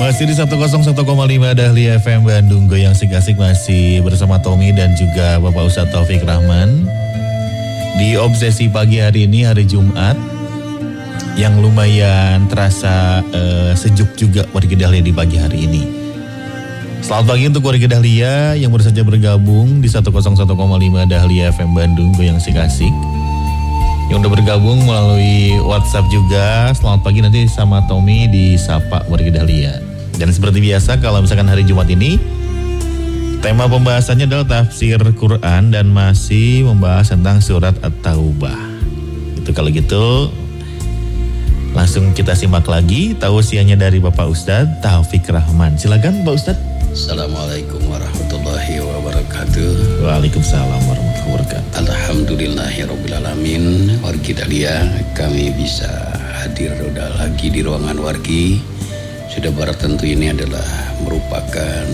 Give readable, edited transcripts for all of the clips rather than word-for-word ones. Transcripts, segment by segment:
Masih di 101,5 Dahlia FM Bandung, goyang asik-asik masih bersama Tommy dan juga Bapak Ustadz Taufik Rahman. Di obsesi pagi hari ini, hari Jumat, yang lumayan terasa sejuk juga warga Dahlia di pagi hari ini. Selamat pagi untuk warga Dahlia yang baru saja bergabung di 101,5 Dahlia FM Bandung, goyang asik-asik. Yang udah bergabung melalui WhatsApp juga, selamat pagi, nanti sama Tommy di Sapa Warga Dahlia. Dan seperti biasa kalau misalkan hari Jumat ini, tema pembahasannya adalah tafsir Quran dan masih membahas tentang surat At-Taubah. Itu kalau gitu, langsung kita simak lagi tausiahnya dari Bapak Ustadz Taufik Rahman. Silakan Pak Ustadz. Assalamualaikum warahmatullahi wabarakatuh. Waalaikumsalam warahmatullahi wabarakatuh. Alhamdulillahirrabbilalamin. Wargi Dahlia, kami bisa hadir udah lagi di ruangan wargi. Sudah barat tentu ini adalah merupakan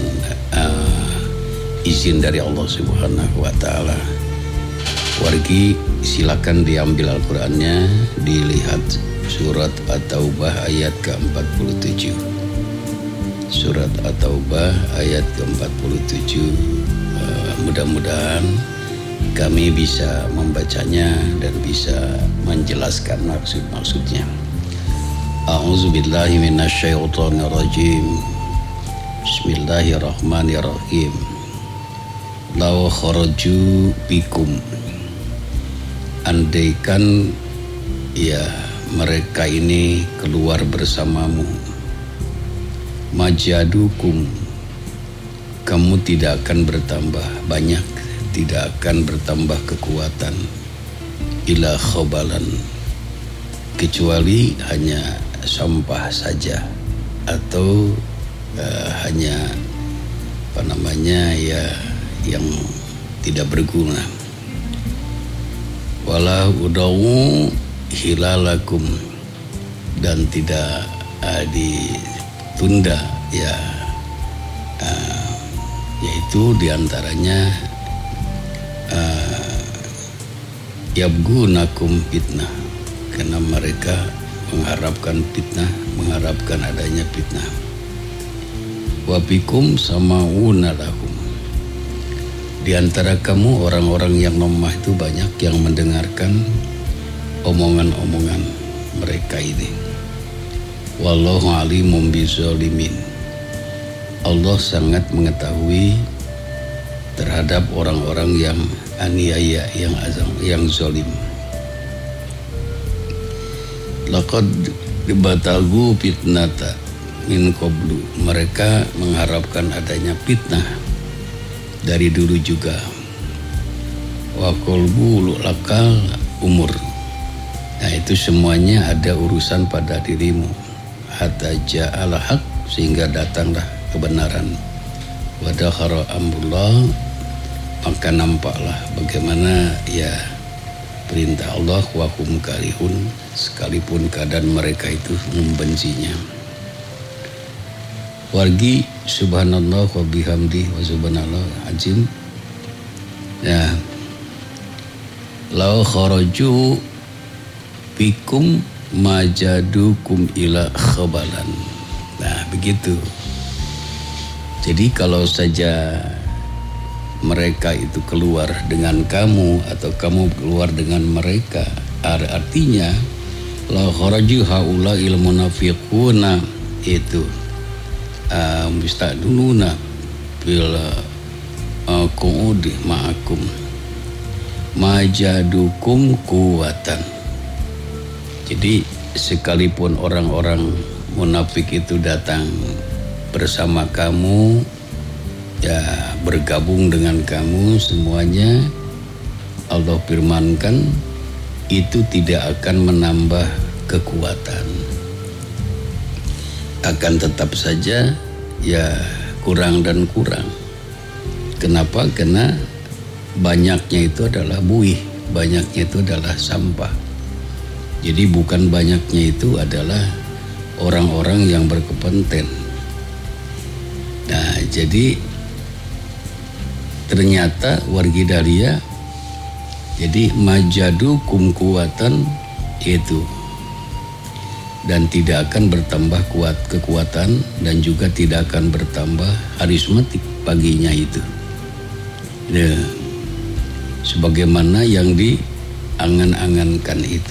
izin dari Allah Subhanahu wa Ta'ala. Wargi, silakan diambil Al-Qur'annya, dilihat surat At-Taubah ayat ke-47. Surat At-Taubah ayat ke-47. Mudah-mudahan kami bisa membacanya dan bisa menjelaskan maksud-maksudnya. A'udzubillahi minasyaitonirrajim. Bismillahirrahmanirrahim. Law kharaju bikum. Andaikan ya mereka ini keluar bersamamu, majadukum, kamu tidak akan bertambah banyak, tidak akan bertambah kekuatan, ila khobalan, kecuali hanya sampah saja, atau hanya ya yang tidak berguna. Wala udawu hilalakum, dan tidak ditunda ya, yaitu diantaranya yabgunakum fitnah, karena mereka mengharapkan fitnah, mengharapkan adanya fitnah. Wabikum sama'una lahum, di antara kamu orang-orang yang lemah itu banyak yang mendengarkan omongan-omongan mereka ini. Wallahu alimum bizalimin, Allah sangat mengetahui terhadap orang-orang yang aniaya, yang zalim. Laqad dibatagu fitnata min qablu, mereka mengharapkan adanya fitnah dari dulu juga. Wa qalbu lakal umur, nah itu semuanya ada urusan pada dirimu. Hatta ja'al haq, sehingga datanglah kebenaran. Wa dakhara amrullah, maka nampaklah bagaimana ya perintah Allah. Wa hum karihun, sekalipun keadaan mereka itu membencinya. Wargi, subhanallah wa bihamdi wa subhanallah azim. Ya, law kharaju bikum majadukum ila khabalan. Nah begitu. Jadi kalau saja mereka itu keluar dengan kamu atau kamu keluar dengan mereka, artinya la kharaju haula il munafiquna, itu mustadununa bil qu'udi ma'akum majadukum kuwatan. Jadi sekalipun orang-orang munafik itu datang bersama kamu, ya bergabung dengan kamu semuanya, Allah firmankan itu tidak akan menambah kekuatan, akan tetap saja ya kurang dan kurang. Kenapa? Karena banyaknya itu adalah buih, banyaknya itu adalah sampah. Jadi bukan banyaknya itu adalah orang-orang yang berkompeten. Nah jadi ternyata wargi Dahlia, jadi majadukum kuwatan itu dan tidak akan bertambah kuat kekuatan dan juga tidak akan bertambah karismatik baginya itu. Nah, sebagaimana yang diangan-angankan itu.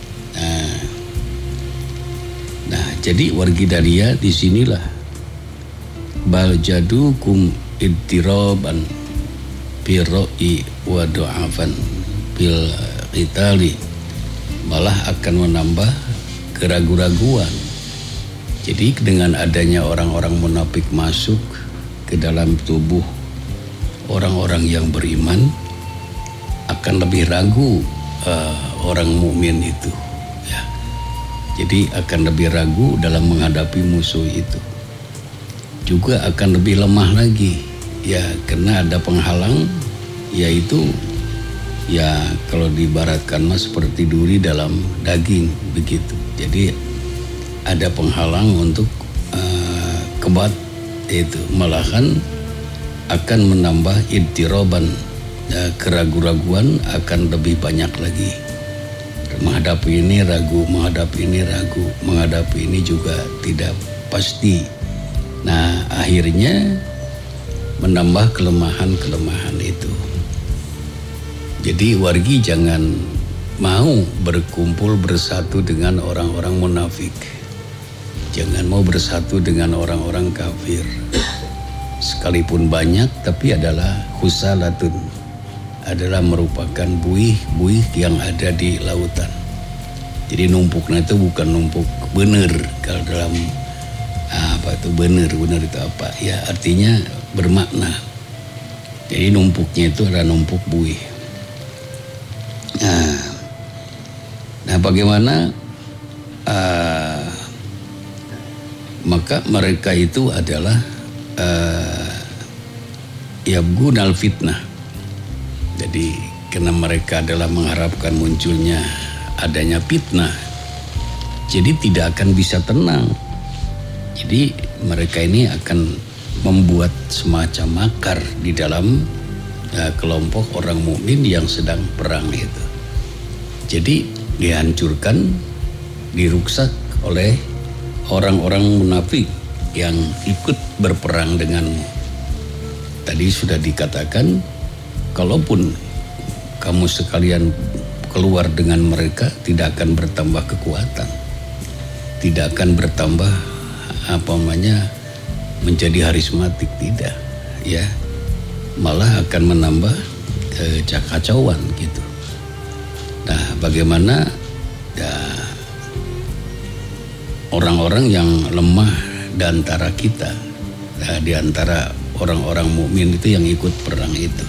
Nah, jadi wargidaria disinilah bal jadukum ittiraban biroi wa du'afan bil qitali, malah akan menambah keraguan-raguan. Jadi dengan adanya orang-orang munafik masuk ke dalam tubuh orang-orang yang beriman, akan lebih ragu orang mukmin itu, ya. Jadi akan lebih ragu dalam menghadapi musuh itu. Juga akan lebih lemah lagi, ya, karena ada penghalang, yaitu ya kalau diibaratkan mas seperti duri dalam daging begitu. Jadi ada penghalang untuk kebat itu, malahan akan menambah ittiraban, keraguan-raguan akan lebih banyak lagi. Menghadapi ini ragu, menghadapi ini ragu, menghadapi ini juga tidak pasti. Nah, akhirnya menambah kelemahan-kelemahan itu. Jadi wargi jangan mau berkumpul bersatu dengan orang-orang munafik. Jangan mau bersatu dengan orang-orang kafir. Sekalipun banyak, tapi adalah khusalatun, adalah merupakan buih-buih yang ada di lautan. Jadi numpuknya itu bukan numpuk bener. Kalau dalam apa itu bener itu apa? Ya artinya bermakna. Jadi numpuknya itu adalah numpuk buih. Nah bagaimana? Maka mereka itu adalah yabgunal fitnah. Jadi karena mereka adalah mengharapkan munculnya adanya fitnah, jadi tidak akan bisa tenang. Jadi mereka ini akan membuat semacam makar di dalam kelompok orang mukmin yang sedang perang itu. Jadi dihancurkan, diruksak oleh orang-orang munafik yang ikut berperang denganmu. Tadi sudah dikatakan, kalaupun kamu sekalian keluar dengan mereka, tidak akan bertambah kekuatan, tidak akan bertambah menjadi karismatik, tidak, ya, malah akan menambah kekacauan gitu. Nah, bagaimana orang-orang yang lemah di antara kita, di antara orang-orang mukmin itu yang ikut perang itu.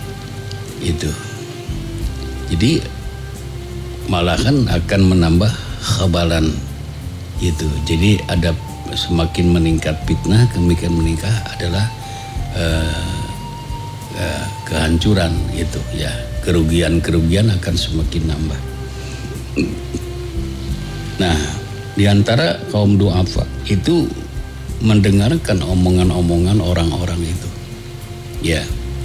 Jadi malahan akan menambah khabalan itu. Jadi ada semakin meningkat fitnah, demikian meningkat adalah kehancuran itu, ya, kerugian akan semakin nambah. Nah, di antara kaum du'afa itu mendengarkan omongan-omongan orang-orang itu, ya,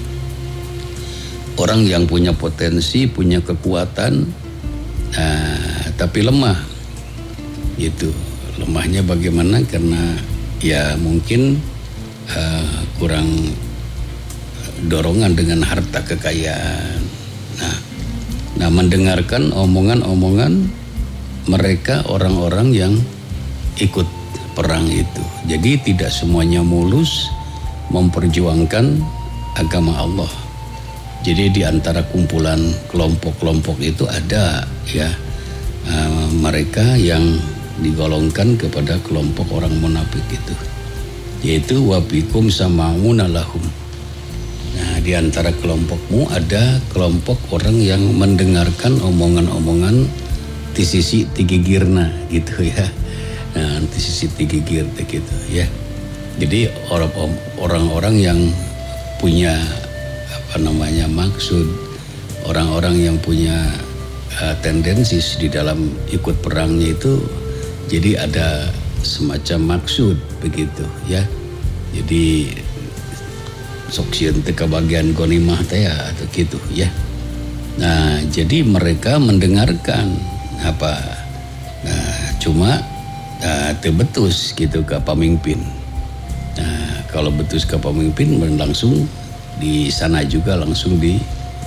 orang yang punya potensi, punya kekuatan, tapi lemah. Itu lemahnya bagaimana? Karena ya mungkin kurang dorongan dengan harta kekayaan. Nah, mendengarkan omongan-omongan mereka orang-orang yang ikut perang itu. Jadi tidak semuanya mulus memperjuangkan agama Allah. Jadi di antara kumpulan kelompok-kelompok itu ada, ya, mereka yang digolongkan kepada kelompok orang munafik itu, yaitu wabikum sama'una lahum. Nah, di antara kelompokmu ada kelompok orang yang mendengarkan omongan-omongan di sisi tigigirna gitu, ya. Nah, di sisi tigigir gitu, ya. Jadi orang-orang yang punya maksud, orang-orang yang punya tendensi di dalam ikut perangnya itu, jadi ada semacam maksud begitu, ya. Jadi sok sieun teu kabagian ghanimah teh atau gitu, ya. Nah, jadi mereka mendengarkan nah, cuma betus gitu ke pemimpin. Nah, kalau betus ke pemimpin langsung di sana juga langsung di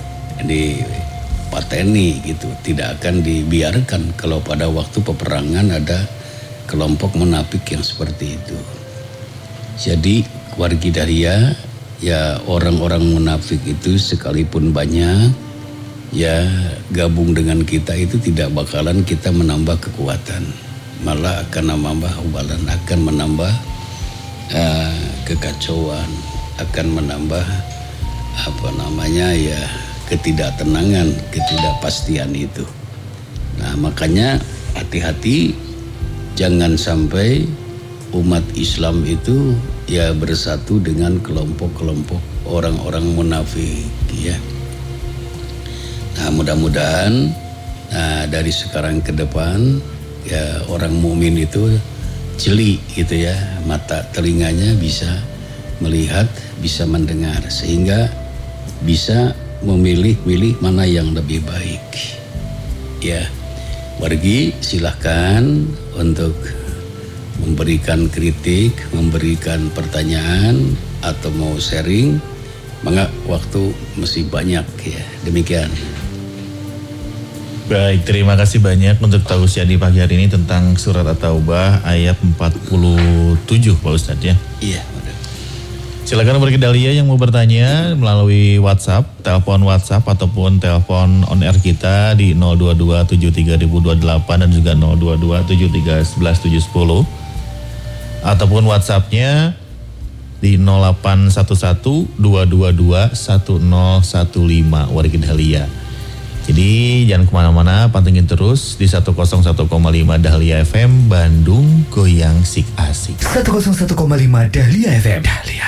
pateni gitu, tidak akan dibiarkan kalau pada waktu peperangan ada kelompok munafik yang seperti itu. Jadi wargi Dahlia, ya orang-orang munafik itu sekalipun banyak, ya gabung dengan kita itu tidak bakalan kita menambah kekuatan, malah akan menambah ubalan, akan menambah kekacauan, akan menambah ketidaktenangan, ketidakpastian itu. Nah, makanya hati-hati jangan sampai umat Islam itu ya bersatu dengan kelompok-kelompok orang-orang munafik ya. Nah, mudah-mudahan dari sekarang ke depan ya orang mukmin itu jeli gitu ya, mata telinganya bisa melihat, bisa mendengar, sehingga bisa memilih mana yang lebih baik. Ya, wargi silahkan untuk memberikan kritik, memberikan pertanyaan atau mau sharing. Maka waktu masih banyak ya. Demikian. Baik, terima kasih banyak untuk tausiah di pagi hari ini tentang surat At-Taubah ayat 47 Pak Ustadz ya. Iya. Silakan wargi Dahlia yang mau bertanya melalui WhatsApp, telepon WhatsApp ataupun telepon on air kita di 02273.028 dan juga 022731110 ataupun WhatsAppnya di 0811-222-1015 wargi Dahlia. Jadi jangan kemana-mana, pantengin terus di 101,5 Dahlia FM Bandung, goyang sik asik. 101,5 Dahlia FM.